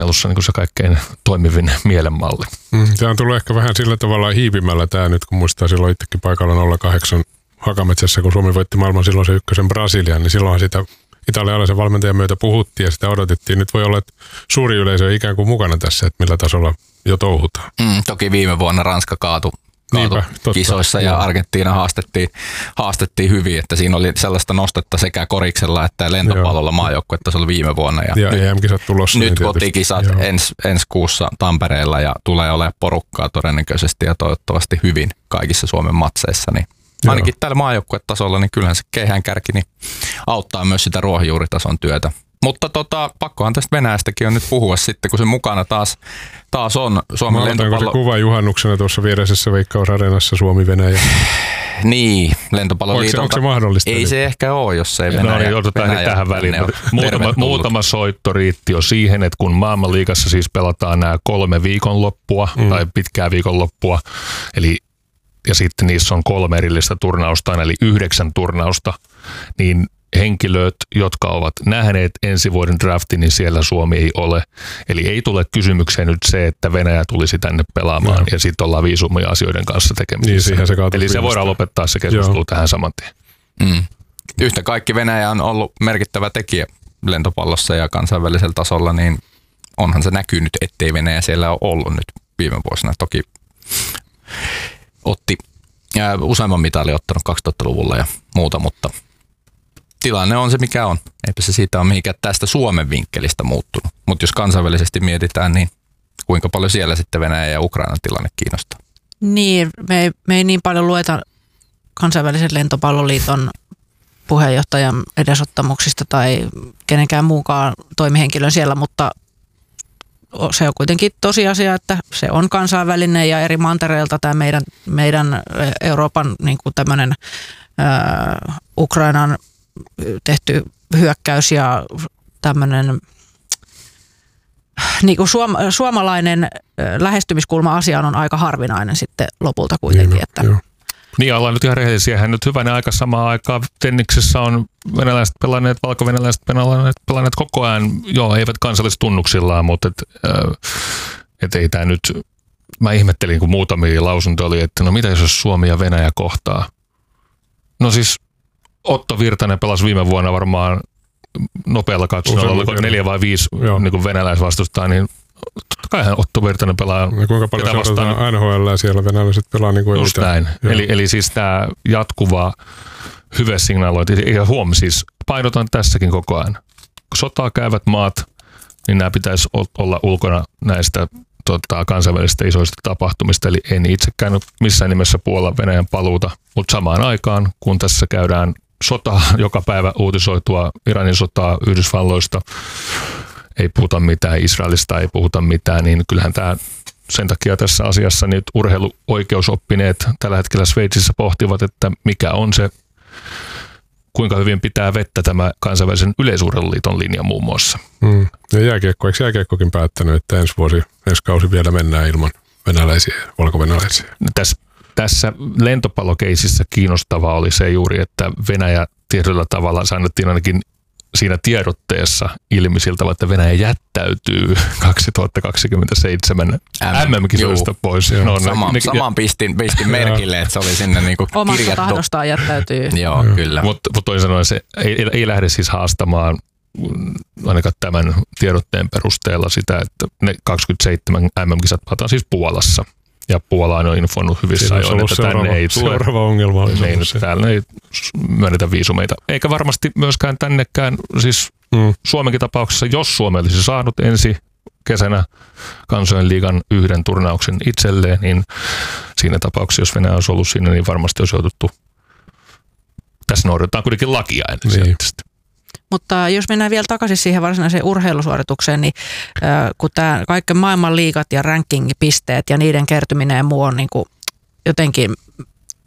urheilussa niin kuin se kaikkein toimivin mielenmalli. Tämä on tullut ehkä vähän sillä tavalla hiipimällä tämä nyt, kun muistaa silloin itsekin paikalla 08 Hakametsässä, kun Suomi voitti maailman silloin se ykkösen Brasilian, niin silloinhan sitä italialaisen valmentajan myötä puhuttiin ja sitä odotettiin. Nyt voi olla, että suuri yleisö on ikään kuin mukana tässä, että millä tasolla jo touhutaan. Toki viime vuonna Ranska kaatui kisoissa ja Argentiina haastettiin hyvin, että siinä oli sellaista nostetta sekä koriksella että lentopallolla maajoukkuetasolla viime vuonna. Ja EM-kisat tulossa. Nyt kotikisat ensi kuussa Tampereella ja tulee olemaan porukkaa todennäköisesti ja toivottavasti hyvin kaikissa Suomen matseissa. Niin ainakin tällä maajoukkuetasolla, niin kyllähän se keihäänkärki niin auttaa myös sitä ruohonjuuritason työtä. Mutta pakkohan tästä Venäjästäkin on nyt puhua sitten, kun se mukana taas on Suomen lentopallo. Onko se kuva juhannuksena tuossa viereisessä Veikkaus-areenassa Suomi-Venäjä? Niin, lentopalloliitolta. Onko se mahdollista? Ei se ehkä ole, jos ei Venäjä. Otetaan tähän väliin. Muutama soitto riitti jo siihen, että kun maailmanliigassa siis pelataan nämä 3 viikonloppua tai pitkää viikonloppua, ja sitten niissä on 3 erillistä turnausta, eli 9 turnausta, niin henkilöt, jotka ovat nähneet ensi vuoden draftin, niin siellä Suomi ei ole. Eli ei tule kysymykseen nyt se, että Venäjä tulisi tänne pelaamaan ja sitten ollaan viisumia asioiden kanssa tekemisissä. Niin, eli se voidaan lopettaa se keskustelu tähän saman tien. Yhtä kaikki Venäjä on ollut merkittävä tekijä lentopallossa ja kansainvälisellä tasolla, niin onhan se näkynyt, ettei Venäjä siellä ole ollut nyt viime vuosina. Toki otti useamman mitalin ottanut 2000-luvulla ja muuta, mutta tilanne on se, mikä on. Eipä se siitä ole mihinkään tästä Suomen vinkkelistä muuttunut. Mutta jos kansainvälisesti mietitään, niin kuinka paljon siellä sitten Venäjä ja Ukrainan tilanne kiinnostaa? Niin, me ei niin paljon lueta kansainvälisen lentopalloliiton puheenjohtajan edesottamuksista tai kenenkään muukaan toimihenkilön siellä, mutta se on kuitenkin tosiasia, että se on kansainvälinen ja eri mantereilta tämä meidän Euroopan niin kuin tämmöinen Ukrainan tehty hyökkäys ja tämmöinen niin kuin suomalainen lähestymiskulma asiaan on aika harvinainen sitten lopulta kuitenkin. Niin, ollaan nyt ihan rehellisiähän. Nyt hyvänä aika samaan aikaan tenniksessä on venäläiset pelanneet, valko-venäläiset pelanneet koko ajan, eivät kansallistunnuksillaan, mutta et ei tämä nyt, mä ihmettelin, kun muutamia lausuntoja oli, että no mitä jos Suomi ja Venäjä kohtaa? No siis Otto Virtanen pelasi viime vuonna varmaan nopealla katsolla, oliko 4 vai 5 niin venäläisvastustaa, niin totta kaihan Otto Virtanen pelaa. Ja kuinka paljon seurataan NHL ja siellä venäläiset pelaa niin kuin just näin. Eli siis tämä jatkuva hyvä signaalointi. Ja huom, siis painotan tässäkin koko ajan. Kun sotaa käyvät maat, niin nämä pitäisi olla ulkona näistä kansainvälisistä isoista tapahtumista. Eli en itsekään missään nimessä puolla Venäjän paluuta, mutta samaan aikaan, kun tässä käydään sotaa, joka päivä uutisoitua Iranin sotaa Yhdysvalloista, ei puhuta mitään Israelista, ei puhuta mitään, niin kyllähän tämä sen takia tässä asiassa nyt urheiluoikeusoppineet tällä hetkellä Sveitsissä pohtivat, että mikä on se, kuinka hyvin pitää vettä tämä kansainvälisen yleisurheiluliiton linja muun muassa. Ja eikö jääkiekkokin päättänyt, että ensi kausi vielä mennään ilman venäläisiä ja valko-venäläisiä? Tässä lentopallokeisissä kiinnostavaa oli se juuri, että Venäjä tietyllä tavalla annettiin ainakin siinä tiedotteessa ilmi siltä, että Venäjä jättäytyy 2027 MM-kisoista pois. Saman pistin merkille, että se oli sinne niinku kirjattu. Omasta tahdostaan jättäytyy. Joo, kyllä. Mutta toisin sanoen se ei lähde siis haastamaan ainakaan tämän tiedotteen perusteella sitä, että ne 27 MM-kisat palataan siis Puolassa. Ja Puola on infonnut hyvissä ajoin, että tänne ei tule. Seuraava ongelma oli niin, täällä ei myönnetä viisumeita. Eikä varmasti myöskään tännekään, siis Suomenkin tapauksessa, jos Suomi olisi saanut ensi kesänä kansojen liigan 1 turnauksen itselleen, niin siinä tapauksessa, jos Venäjä olisi ollut siinä, niin varmasti olisi joututtu. Tässä noudatetaan kuitenkin lakia ennen. Mutta jos mennään vielä takaisin siihen varsinaiseen urheilusuoritukseen, niin kun tämä kaikki maailman liigat ja ranking-pisteet ja niiden kertyminen ja muu on niin kuin jotenkin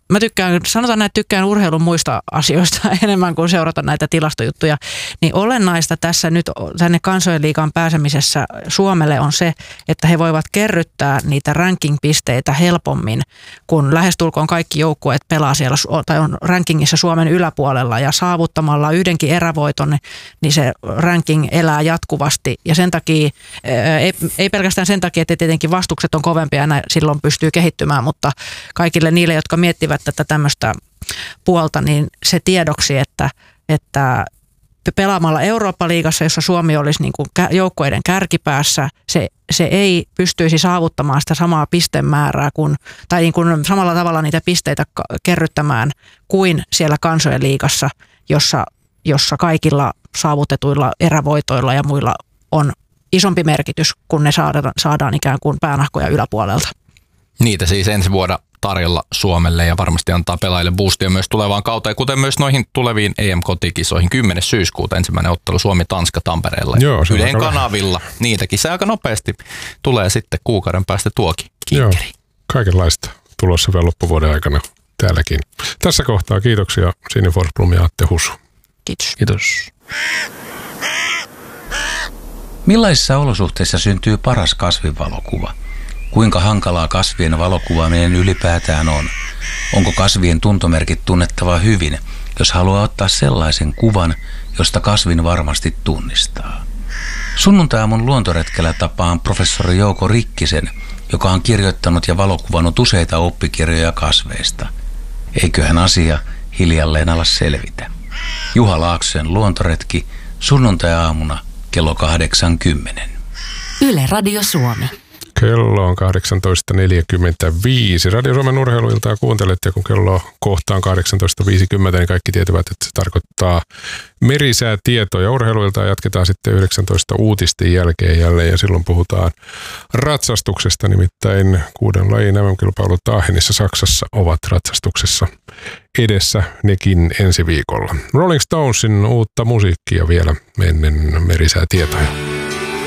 tykkään urheilun muista asioista enemmän kuin seurata näitä tilastojuttuja, niin olennaista tässä nyt tänne kansojen liigaan pääsemisessä Suomelle on se, että he voivat kerryttää niitä ranking-pisteitä helpommin, kun lähestulkoon kaikki joukkueet pelaa siellä tai on rankingissa Suomen yläpuolella ja saavuttamalla yhdenkin erävoiton, niin se ranking elää jatkuvasti ja sen takia, ei pelkästään sen takia, että tietenkin vastukset on kovempia ja silloin pystyy kehittymään, mutta kaikille niille, jotka miettivät tätä tämmöistä puolta, niin se tiedoksi, että pelaamalla Eurooppa-liigassa, jossa Suomi olisi niin kuin joukkueiden kärkipäässä, se ei pystyisi saavuttamaan sitä samaa pistemäärää tai niin kuin samalla tavalla niitä pisteitä kerryttämään kuin siellä kansojen liigassa, jossa kaikilla saavutetuilla erävoitoilla ja muilla on isompi merkitys, kun ne saadaan ikään kuin päänahkoja yläpuolelta. Niitä siis ensi vuonna tarjolla Suomelle ja varmasti antaa pelaajille boostia myös tulevaan kauteen, kuten myös noihin tuleviin EM-kotikisoihin. 10. syyskuuta ensimmäinen ottelu Suomi-Tanska Tampereella. Ylen kanavilla. Niitäkin se aika nopeasti tulee sitten kuukauden päästä tuokin kinkkeri. Kaikenlaista tulossa vielä loppuvuoden aikana täälläkin. Tässä kohtaa kiitoksia Sini Forsblom ja Atte Husu. Kiitos. Millaisissa olosuhteissa syntyy paras kasvinvalokuva? Kuinka hankalaa kasvien valokuvaaminen ylipäätään on? Onko kasvien tuntomerkit tunnettava hyvin, jos haluaa ottaa sellaisen kuvan, josta kasvin varmasti tunnistaa? Sunnuntai-aamun luontoretkellä tapaan professori Jouko Rikkisen, joka on kirjoittanut ja valokuvannut useita oppikirjoja kasveista. Eiköhän asia hiljalleen ala selvitä. Juha Laaksosen luontoretki sunnuntai-aamuna kello 8:10. Yle Radio Suomi. Kello on 18.45. Radio Suomen urheiluiltaa kuuntelette, kun kello kohtaan 18.50, niin kaikki tietävät, että se tarkoittaa merisäätietoja. Urheiluiltaa jatketaan sitten 19 uutisten jälkeen jälleen, ja silloin puhutaan ratsastuksesta, nimittäin 6 lajin MM-kilpailut Aachenissa Saksassa ovat ratsastuksessa edessä nekin ensi viikolla. Rolling Stonesin uutta musiikkia vielä ennen merisäätietoja.